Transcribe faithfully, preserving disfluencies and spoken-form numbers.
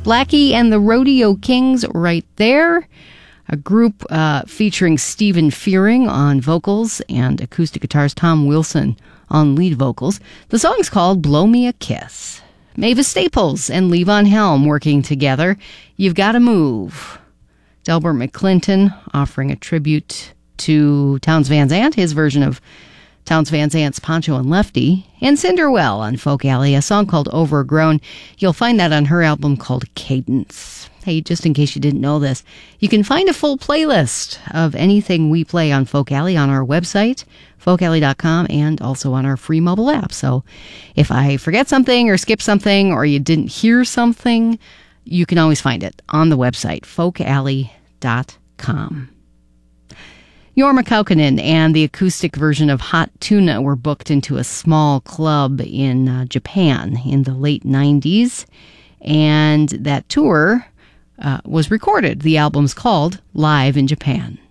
Blackie and the Rodeo Kings right there. A group uh, featuring Stephen Fearing on vocals and acoustic guitars, Tom Wilson on lead vocals. The song's called Blow Me a Kiss. Mavis Staples and Levon Helm working together. You've Gotta Move. Delbert McClinton offering a tribute to Townes Van Zandt, his version of Townes Van Zandt's Poncho and Lefty, and Cinderwell on Folk Alley, a song called Overgrown. You'll find that on her album called Cadence. Hey, just in case you didn't know this, you can find a full playlist of anything we play on Folk Alley on our website, folk alley dot com, and also on our free mobile app. So if I forget something or skip something or you didn't hear something, you can always find it on the website, folk alley dot com. Jorma Kaukonen and the acoustic version of Hot Tuna were booked into a small club in uh, Japan in the late nineties, and that tour uh, was recorded. The album's called Live in Japan.